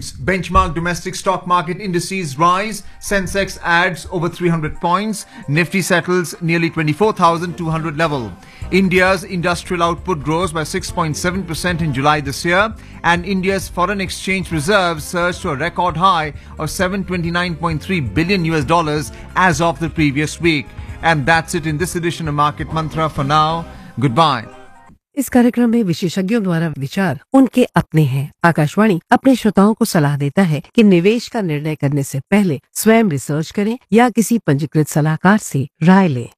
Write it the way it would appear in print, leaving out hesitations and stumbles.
points. Benchmark domestic stock market indices rise. Sensex adds over 300 points. Nifty settles nearly 24,200 level. India's industrial output grows by 6.7% in July this year, and India's foreign exchange reserves surged to a record high of $729.3 billion US as of the previous week. And that's it in this edition of Market Mantra. For now, goodbye. इस कार्यक्रम में विशेषज्ञों द्वारा विचार उनके अपने हैं। आकाशवाणी अपने श्रोताओं को सलाह देता है कि निवेश का निर्णय करने से पहले स्वयं रिसर्च करें या किसी पंजीकृत सलाहकार से राय लें।